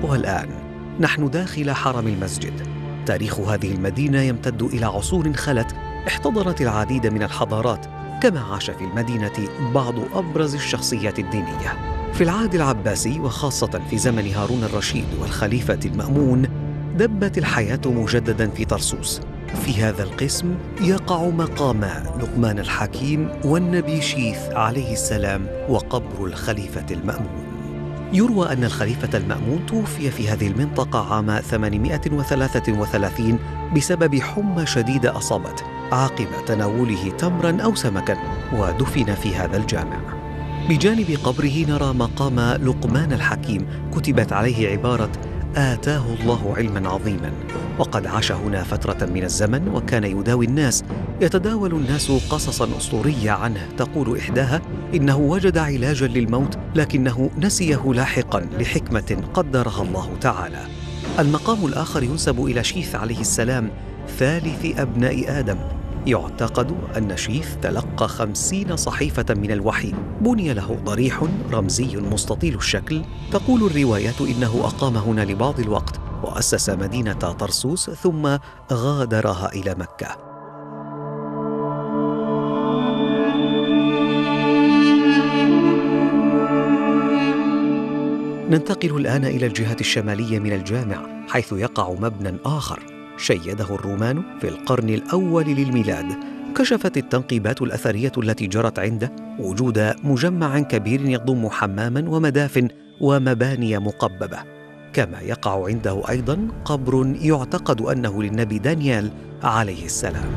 والآن نحن داخل حرم المسجد. تاريخ هذه المدينة يمتد إلى عصور خلت احتضنت العديد من الحضارات، كما عاش في المدينة بعض أبرز الشخصيات الدينية. في العهد العباسي وخاصة في زمن هارون الرشيد والخليفة المأمون دبت الحياة مجددا في طرسوس. في هذا القسم يقع مقاما لقمان الحكيم والنبي شيث عليه السلام وقبر الخليفة المأمون. يروى أن الخليفة المأمون توفي في هذه المنطقة عام 833 بسبب حمى شديدة أصابته عقب تناوله تمرا أو سمكا، ودفن في هذا الجامع. بجانب قبره نرى مقام لقمان الحكيم كتبت عليه عبارة آتاه الله علما عظيما، وقد عاش هنا فترة من الزمن وكان يداوي الناس. يتداول الناس قصصا أسطورية عنه، تقول إحداها إنه وجد علاجا للموت لكنه نسيه لاحقا لحكمة قدرها الله تعالى. المقام الآخر ينسب إلى شيث عليه السلام ثالث أبناء آدم. يعتقد أن شيث تلقى 50 صحيفة من الوحي، بني له ضريح رمزي مستطيل الشكل. تقول الروايات إنه أقام هنا لبعض الوقت وأسس مدينة طرسوس ثم غادرها إلى مكة. ننتقل الآن إلى الجهة الشمالية من الجامع، حيث يقع مبنى آخر شيده الرومان في القرن الأول للميلاد. كشفت التنقيبات الأثرية التي جرت عنده وجود مجمع كبير يضم حماما ومدافن ومباني مقببة، كما يقع عنده أيضا قبر يعتقد أنه للنبي دانيال عليه السلام.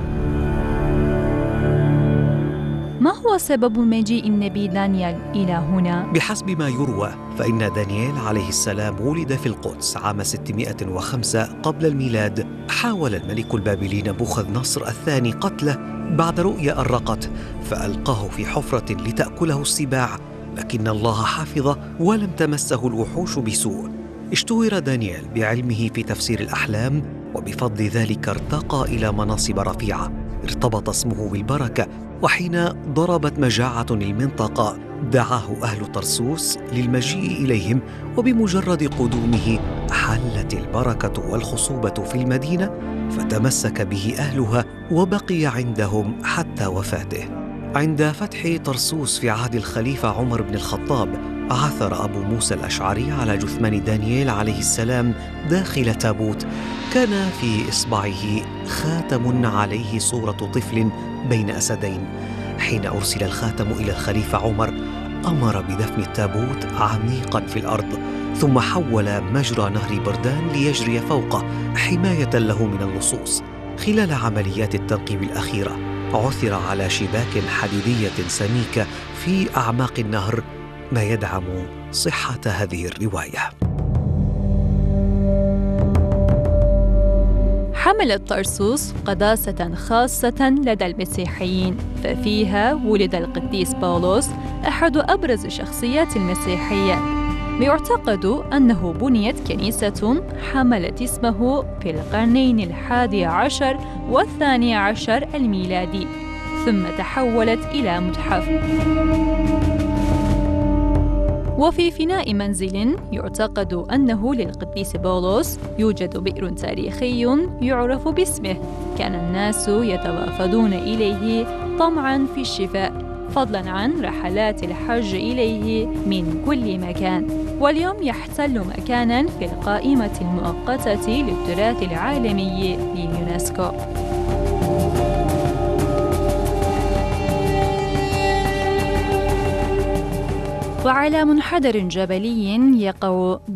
ما هو سبب مجيء النبي دانيال إلى هنا؟ بحسب ما يروى فإن دانيال عليه السلام ولد في القدس عام 605 قبل الميلاد. حاول الملك البابلي نبوخذ نصر الثاني قتله بعد رؤيا أرقته، فألقاه في حفرة لتأكله السباع، لكن الله حفظه ولم تمسه الوحوش بسوء. اشتهر دانيال بعلمه في تفسير الأحلام، وبفضل ذلك ارتقى إلى مناصب رفيعة. ارتبط اسمه بالبركة، وحين ضربت مجاعة المنطقة دعاه أهل طرسوس للمجيء إليهم، وبمجرد قدومه حلت البركة والخصوبة في المدينة، فتمسك به أهلها وبقي عندهم حتى وفاته. عند فتح طرسوس في عهد الخليفة عمر بن الخطاب، عثر أبو موسى الأشعري على جثمان دانيال عليه السلام داخل تابوت، كان في إصبعه خاتم عليه صورة طفل بين أسدين. حين أرسل الخاتم إلى الخليفة عمر، أمر بدفن التابوت عميقا في الأرض، ثم حول مجرى نهر بردان ليجري فوقه حماية له من اللصوص. خلال عمليات التنقيب الأخيرة عثر على شباك حديدية سميكة في أعماق النهر، ما يدعم صحة هذه الرواية. حملت طرسوس قداسة خاصة لدى المسيحيين، ففيها ولد القديس بولس أحد أبرز شخصيات المسيحية. ويعتقد أنه بنيت كنيسة حملت اسمه في القرنين 11 و12 الميلادي، ثم تحولت إلى متحف. وفي فناء منزل يعتقد أنه للقديس بولس يوجد بئر تاريخي يعرف باسمه، كان الناس يتوافدون إليه طمعاً في الشفاء، فضلاً عن رحلات الحج إليه من كل مكان. واليوم يحتل مكاناً في القائمة المؤقتة للتراث العالمي لليونسكو. وعلى منحدر جبلي يقع